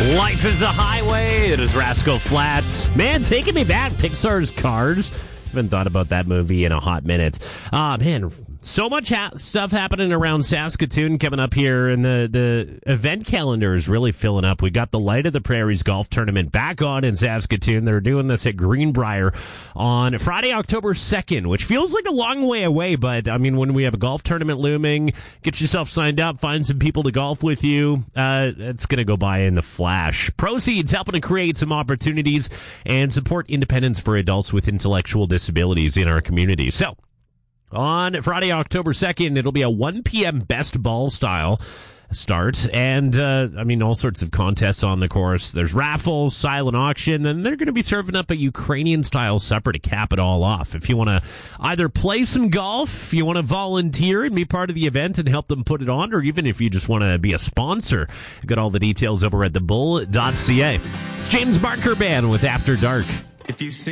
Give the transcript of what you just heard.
Life is a Highway. It is Rascal Flatts. Man, taking me back. Pixar's Cars. Haven't thought about that movie in a hot minute. Man, so much stuff happening around Saskatoon coming up here, and the event calendar is really filling up. We got the Light of the Prairies Golf Tournament back on in Saskatoon. They're doing this at Greenbrier on Friday, October 2nd, which feels like a long way away, but I mean, when we have a golf tournament looming, get yourself signed up, find some people to golf with you. It's going to go by in the flash. Proceeds helping to create some opportunities and support independence for adults with intellectual disabilities in our community. So, on Friday, October 2nd, it'll be a 1 p.m. best ball style start. And, all sorts of contests on the course. There's raffles, silent auction, and they're going to be serving up a Ukrainian-style supper to cap it all off. If you want to either play some golf, you want to volunteer and be part of the event and help them put it on, or even if you just want to be a sponsor, you got all the details over at thebull.ca. It's James Barker Band with After Dark. If you